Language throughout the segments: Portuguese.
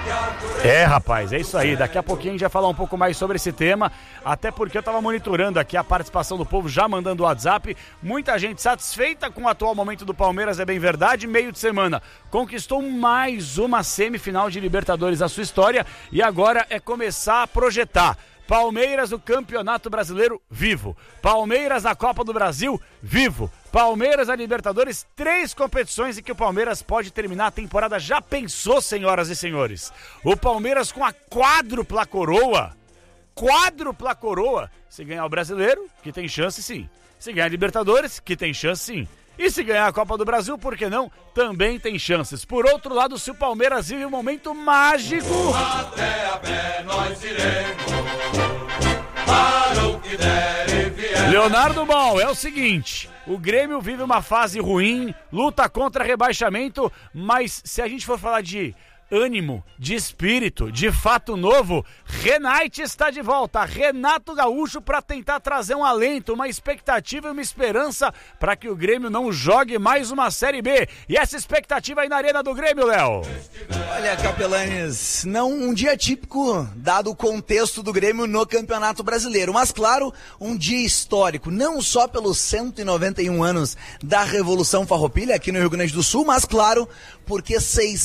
Rapaz, é isso aí. Daqui a pouquinho a gente vai falar um pouco mais sobre esse tema, até porque eu tava monitorando aqui a participação do povo, já mandando o WhatsApp. Muita gente satisfeita com o atual momento do Palmeiras, é bem verdade. Meio de semana conquistou mais uma semifinal de Libertadores da sua história e agora é começar a projetar. Palmeiras no Campeonato Brasileiro, vivo. Palmeiras na Copa do Brasil, vivo. Palmeiras na Libertadores, 3 competições em que o Palmeiras pode terminar a temporada. Já pensou, senhoras e senhores? O Palmeiras com a quádrupla coroa. Quádrupla coroa. Se ganhar o Brasileiro, que tem chance sim. Se ganhar a Libertadores, que tem chance sim. E se ganhar a Copa do Brasil, por que não? Também tem chances. Por outro lado, se o Palmeiras vive um momento mágico... Até a pé nós iremos, para o que der e vier. Leonardo Mal, é o seguinte... O Grêmio vive uma fase ruim, luta contra rebaixamento, mas se a gente for falar de ânimo, de espírito, de fato novo, Renate está de volta, Renato Gaúcho, para tentar trazer um alento, uma expectativa e uma esperança para que o Grêmio não jogue mais uma Série B. E essa expectativa aí na Arena do Grêmio, Léo? Olha, Capelanes, não um dia típico, dado o contexto do Grêmio no Campeonato Brasileiro, mas claro, um dia histórico, não só pelos 191 anos da Revolução Farroupilha aqui no Rio Grande do Sul, mas claro, porque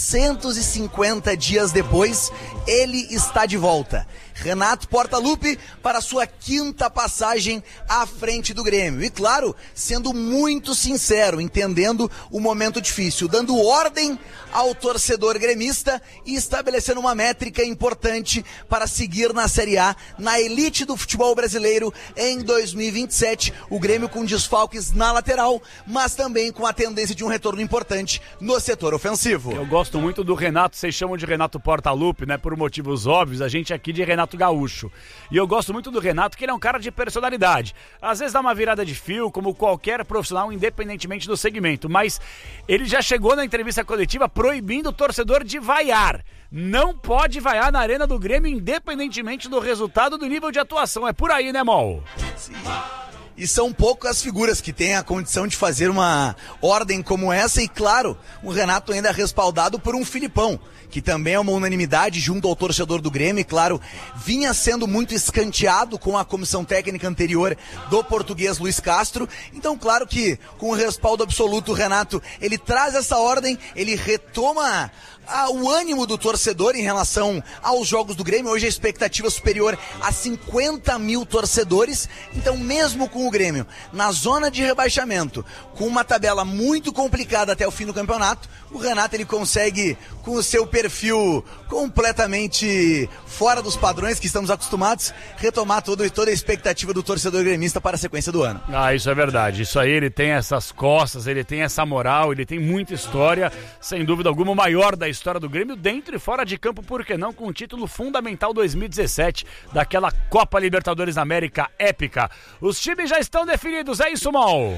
650 dias depois, ele está de volta. Renato Portaluppi para sua 5ª passagem à frente do Grêmio. E claro, sendo muito sincero, entendendo o momento difícil, dando ordem ao torcedor gremista e estabelecendo uma métrica importante para seguir na Série A, na elite do futebol brasileiro em 2027. O Grêmio com desfalques na lateral, mas também com a tendência de um retorno importante no setor ofensivo. Eu gosto muito do Renato, vocês chamam de Renato Portaluppi, né? Por motivos óbvios, a gente aqui de Renato Gaúcho. E eu gosto muito do Renato, que ele é um cara de personalidade. Às vezes dá uma virada de fio, como qualquer profissional, independentemente do segmento. Mas ele já chegou na entrevista coletiva proibindo o torcedor de vaiar. Não pode vaiar na Arena do Grêmio, independentemente do resultado, do nível de atuação. É por aí, né, Mol? Sim. E são poucas as figuras que têm a condição de fazer uma ordem como essa. E claro, o Renato ainda é respaldado por um Filipão, que também é uma unanimidade junto ao torcedor do Grêmio. E claro, vinha sendo muito escanteado com a comissão técnica anterior do português Luiz Castro. Então claro que com o respaldo absoluto o Renato, ele traz essa ordem, ele retoma o ânimo do torcedor em relação aos jogos do Grêmio. Hoje a expectativa é superior a 50 mil torcedores. Então mesmo com o Grêmio na zona de rebaixamento, com uma tabela muito complicada até o fim do campeonato, o Renato ele consegue, com o seu perfil completamente fora dos padrões que estamos acostumados, retomar toda a expectativa do torcedor gremista para a sequência do ano. Isso é verdade. Isso aí, ele tem essas costas, ele tem essa moral, ele tem muita história, sem dúvida alguma, o maior da história do Grêmio, dentro e fora de campo, por que não, com o título fundamental 2017, daquela Copa Libertadores América épica. Os times já estão definidos, é isso, Mal?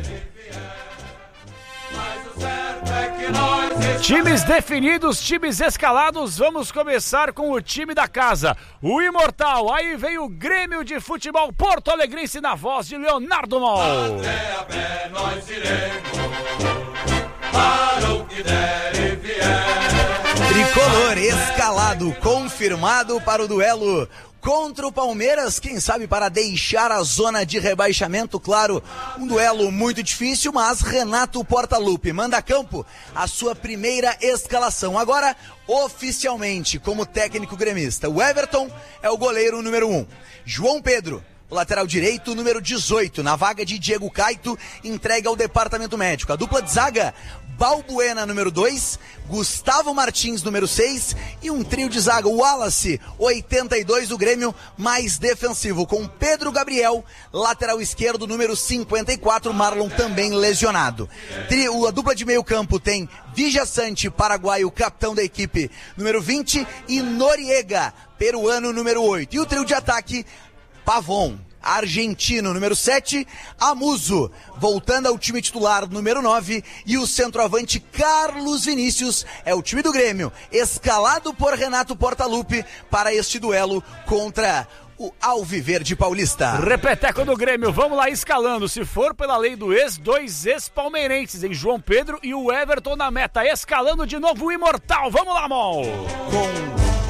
Times definidos, times escalados, vamos começar com o time da casa, o Imortal. Aí vem o Grêmio de Futebol Porto Alegrense na voz de Leonardo Mal. Até a pé nós iremos, para o que der e vier. Tricolor escalado, confirmado para o duelo contra o Palmeiras, quem sabe para deixar a zona de rebaixamento. Claro, um duelo muito difícil, mas Renato Portaluppi manda a campo a sua primeira escalação. Agora, oficialmente, como técnico gremista, o Everton é o goleiro número 1. João Pedro, o lateral direito, número 18, na vaga de Diego Caito, entrega ao departamento médico. A dupla de zaga, Balbuena, número 2, Gustavo Martins, número 6, e um trio de zaga, o Wallace, 82, do Grêmio, mais defensivo, com Pedro Gabriel, lateral esquerdo, número 54, Marlon também lesionado. A dupla de meio campo tem Vijaçante, paraguaio, capitão da equipe, número 20, e Noriega, peruano, número 8. E o trio de ataque, Pavon, argentino, número 7, Amuso, voltando ao time titular, número 9, e o centroavante Carlos Vinícius é o time do Grêmio, escalado por Renato Portaluppi para este duelo contra o Alviverde Paulista. Repeteco do Grêmio, vamos lá escalando, se for pela lei do ex, 2 ex-palmeirenses, em João Pedro e o Everton na meta, escalando de novo o Imortal, vamos lá, Mol! Com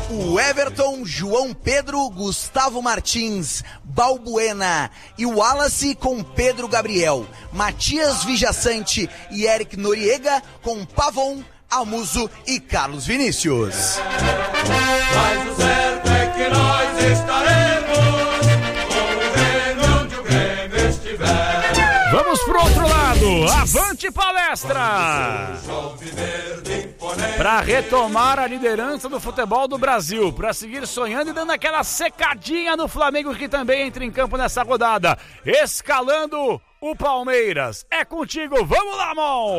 o Everton, João Pedro, Gustavo Martins, Balbuena e o Wallace com Pedro Gabriel, Matias Vijaçante e Eric Noriega com Pavon, Amuso e Carlos Vinícius. Mas o certo é que nós estaremos com o Grêmio onde o Grêmio estiver. Vamos pro outro lado, avante palestra! Para retomar a liderança do futebol do Brasil, para seguir sonhando e dando aquela secadinha no Flamengo que também entra em campo nessa rodada, escalando o Palmeiras. É contigo, vamos lá, Mon!